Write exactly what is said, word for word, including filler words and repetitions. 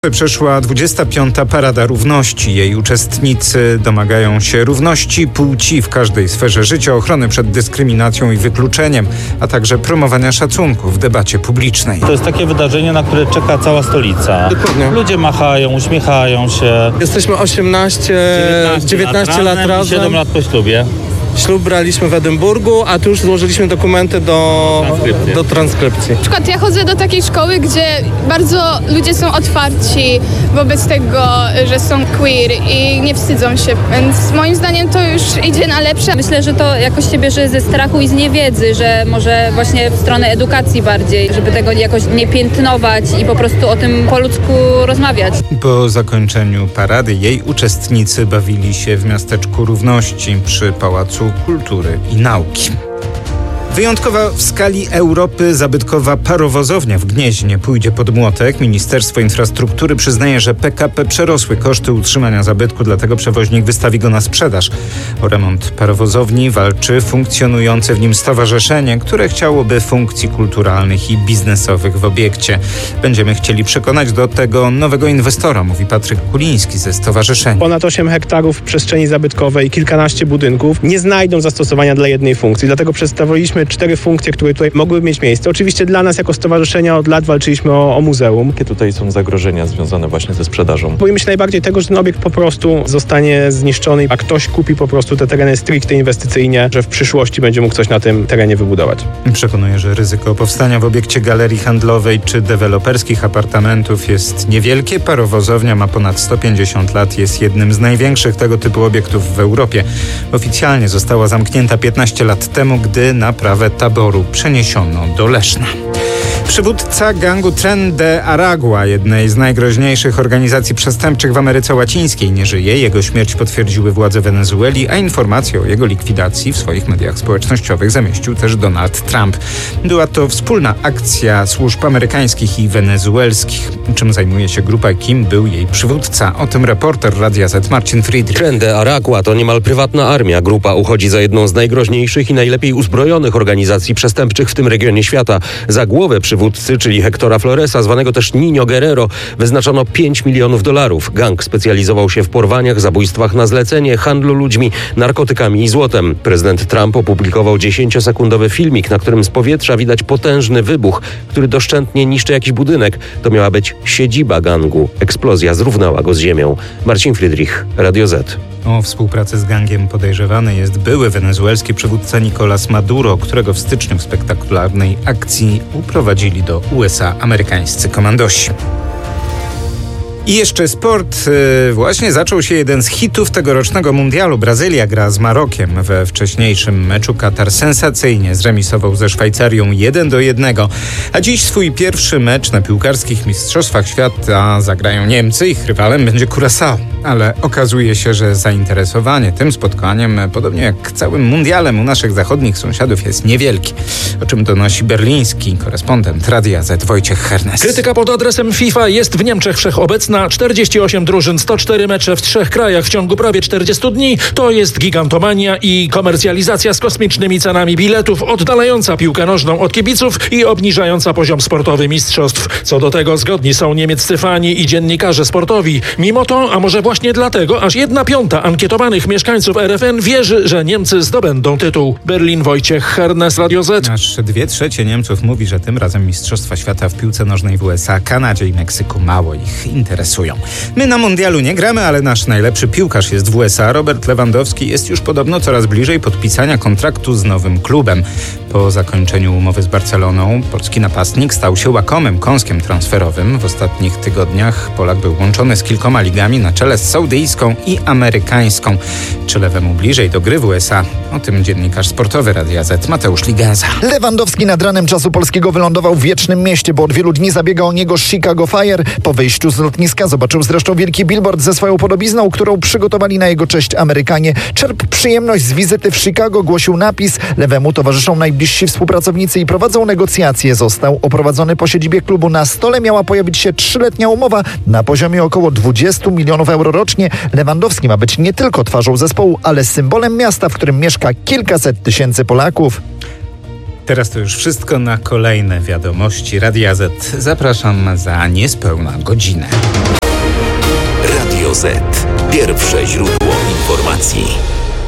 Przeszła dwudziesta piąta Parada Równości. Jej uczestnicy domagają się równości płci w każdej sferze życia, ochrony przed dyskryminacją i wykluczeniem, a także promowania szacunku w debacie publicznej. To jest takie wydarzenie, na które czeka cała stolica. Dokładnie. Ludzie machają, uśmiechają się. Jesteśmy osiemnaście, dziewiętnaście lat razem. siedem lat po ślubie. Ślub braliśmy w Edynburgu, a tu już złożyliśmy dokumenty do transkrypcji. do transkrypcji. Na przykład ja chodzę do takiej szkoły, gdzie bardzo ludzie są otwarci wobec tego, że są queer i nie wstydzą się, więc moim zdaniem to już idzie na lepsze. Myślę, że to jakoś się bierze ze strachu i z niewiedzy, że może właśnie w stronę edukacji bardziej, żeby tego jakoś nie piętnować i po prostu o tym po ludzku rozmawiać. Po zakończeniu parady jej uczestnicy bawili się w miasteczku Równości przy Pałacu Kultury i Nauki. Wyjątkowa w skali Europy zabytkowa parowozownia w Gnieźnie pójdzie pod młotek. Ministerstwo Infrastruktury przyznaje, że P K P przerosły koszty utrzymania zabytku, dlatego przewoźnik wystawi go na sprzedaż. O remont parowozowni walczy funkcjonujące w nim stowarzyszenie, które chciałoby funkcji kulturalnych i biznesowych w obiekcie. Będziemy chcieli przekonać do tego nowego inwestora, mówi Patryk Kuliński ze stowarzyszenia. Ponad osiem hektarów przestrzeni zabytkowej, kilkanaście budynków nie znajdą zastosowania dla jednej funkcji, dlatego przedstawiliśmy cztery funkcje, które tutaj mogły mieć miejsce. Oczywiście dla nas jako stowarzyszenia od lat walczyliśmy o, o muzeum. Jakie tutaj są zagrożenia związane właśnie ze sprzedażą? Boimy się najbardziej tego, że ten obiekt po prostu zostanie zniszczony, a ktoś kupi po prostu te tereny stricte inwestycyjnie, że w przyszłości będzie mógł coś na tym terenie wybudować. Przekonuje, że ryzyko powstania w obiekcie galerii handlowej czy deweloperskich apartamentów jest niewielkie. Parowozownia ma ponad sto pięćdziesiąt lat, jest jednym z największych tego typu obiektów w Europie. Oficjalnie została zamknięta piętnaście lat temu, gdy na prawę taboru przeniesiono do Leszna. Przywódca gangu Tren de Aragua, jednej z najgroźniejszych organizacji przestępczych w Ameryce Łacińskiej, nie żyje. Jego śmierć potwierdziły władze Wenezueli, a informację o jego likwidacji w swoich mediach społecznościowych zamieścił też Donald Trump. Była to wspólna akcja służb amerykańskich i wenezuelskich. Czym zajmuje się grupa, kim był jej przywódca? O tym reporter Radia Z Marcin Friedrich. Tren de Aragua to niemal prywatna armia. Grupa uchodzi za jedną z najgroźniejszych i najlepiej uzbrojonych organizacji przestępczych w tym regionie świata. Za głowę przywódcy, czyli Hectora Floresa, zwanego też Niño Guerrero, wyznaczono pięć milionów dolarów. Gang specjalizował się w porwaniach, zabójstwach na zlecenie, handlu ludźmi, narkotykami i złotem. Prezydent Trump opublikował dziesięciosekundowy filmik, na którym z powietrza widać potężny wybuch, który doszczętnie niszczy jakiś budynek. To miała być siedziba gangu. Eksplozja zrównała go z ziemią. Marcin Friedrich, Radio Z. O współpracy z gangiem podejrzewany jest były wenezuelski przywódca Nicolás Maduro, którego w styczniu w spektakularnej akcji uprowadzili do U S A amerykańscy komandosi. I jeszcze sport. Właśnie zaczął się jeden z hitów tegorocznego mundialu. Brazylia gra z Marokiem. We wcześniejszym meczu Katar sensacyjnie zremisował ze Szwajcarią jeden do jednego. A dziś swój pierwszy mecz na piłkarskich mistrzostwach świata zagrają Niemcy. Ich rywalem będzie Curaçao. Ale okazuje się, że zainteresowanie tym spotkaniem, podobnie jak całym mundialem u naszych zachodnich sąsiadów, jest niewielkie. O czym donosi berliński korespondent Radia Z Wojciech Hernes. Krytyka pod adresem FIFA jest w Niemczech wszechobecna. czterdzieści osiem drużyn, sto cztery mecze w trzech krajach w ciągu prawie czterdziestu dni. To jest gigantomania i komercjalizacja z kosmicznymi cenami biletów, oddalająca piłkę nożną od kibiców i obniżająca poziom sportowy mistrzostw. Co do tego zgodni są niemieccy fani i dziennikarze sportowi. Mimo to, a może właśnie dlatego, aż jedna piąta ankietowanych mieszkańców R F N wierzy, że Niemcy zdobędą tytuł. Berlin, Wojciech Hernes, Radio Z. Aż dwie trzecie Niemców mówi, że tym razem Mistrzostwa Świata w piłce nożnej w U S A, Kanadzie i Meksyku mało ich interesuje. My na mundialu nie gramy, ale nasz najlepszy piłkarz jest w U S A. Robert Lewandowski jest już podobno coraz bliżej podpisania kontraktu z nowym klubem. Po zakończeniu umowy z Barceloną polski napastnik stał się łakomym kąskiem transferowym. W ostatnich tygodniach Polak był łączony z kilkoma ligami na czele z saudyjską i amerykańską. Czy lewemu bliżej do gry w U S A? O tym dziennikarz sportowy Radia Z Mateusz Ligenza. Lewandowski nad ranem czasu polskiego wylądował w Wiecznym Mieście, bo od wielu dni zabiega o niego Chicago Fire. Po wyjściu z lotniska zobaczył zresztą wielki billboard ze swoją podobizną, którą przygotowali na jego cześć Amerykanie. Czerp przyjemność z wizyty w Chicago, głosił napis. Lewemu towarzyszą najbliżsi współpracownicy i prowadzą negocjacje. Został oprowadzony po siedzibie klubu. Na stole miała pojawić się trzyletnia umowa na poziomie około dwudziestu milionów euro rocznie. Lewandowski ma być nie tylko twarzą zespołu, ale symbolem miasta, w którym mieszka kilkaset tysięcy Polaków. Teraz to już wszystko. Na kolejne wiadomości Radia Z zapraszam za niespełna godzinę. Radio Z. Pierwsze źródło informacji.